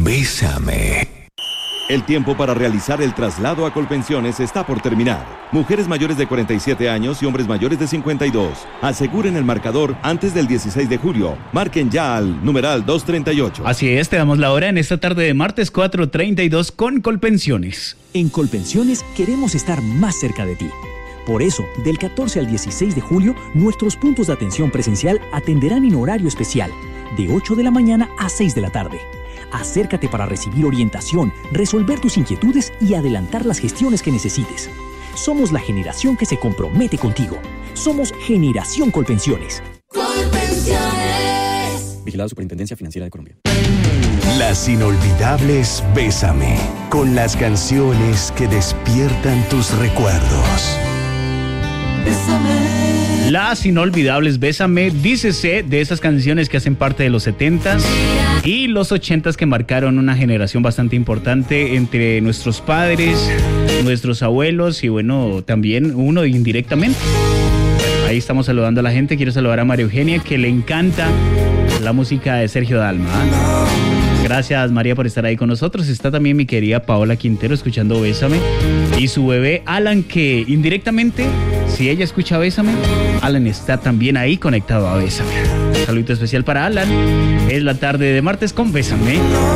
Bésame. El tiempo para realizar el traslado a Colpensiones está por terminar. Mujeres mayores de 47 años y hombres mayores de 52. Aseguren el marcador antes del 16 de julio. Marquen ya al numeral 238. Así es, te damos la hora en esta tarde de martes 4:32 con Colpensiones. En Colpensiones queremos estar más cerca de ti. Por eso, del 14 al 16 de julio, nuestros puntos de atención presencial atenderán en horario especial, de 8 de la mañana a 6 de la tarde. Acércate para recibir orientación, resolver tus inquietudes y adelantar las gestiones que necesites. Somos la generación que se compromete contigo. Somos Generación Colpensiones. Colpensiones. Vigilado Superintendencia Financiera de Colombia. Las inolvidables Bésame, con las canciones que despiertan tus recuerdos. Bésame. Las inolvidables Bésame, dícese de esas canciones que hacen parte de los 70s y los 80s que marcaron una generación bastante importante entre nuestros padres, nuestros abuelos y bueno, también uno indirectamente. Ahí estamos saludando a la gente. Quiero saludar a María Eugenia, que le encanta la música de Sergio Dalma. Gracias, María, por estar ahí con nosotros. Está también mi querida Paola Quintero escuchando Bésame y su bebé Alan, que indirectamente, si ella escucha Bésame, Alan está también ahí conectado a Bésame. Un saludo especial para Alan. Es la tarde de martes con Bésame.